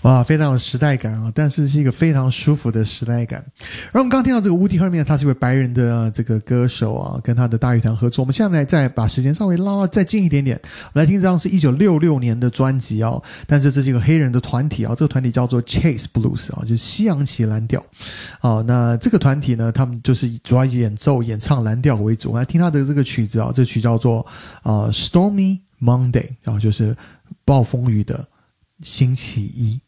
哇，非常有时代感啊，但是是一个非常舒服的时代感。然后我们刚刚听到这个 Woody Herman， 他是一位白人的这个歌手啊，跟他的大乐团合作。我们下面再把时间稍微拉再近一点点，我们来听这张是1966年的专辑啊，但是这是一个黑人的团体啊，这个团体叫做 Chase Blues 啊，就是西洋棋蓝调啊。那这个团体呢，他们就是主要以演唱蓝调为主。我们来听他的这个曲子啊，这个曲叫做Stormy Monday 啊，就是暴风雨的星期一。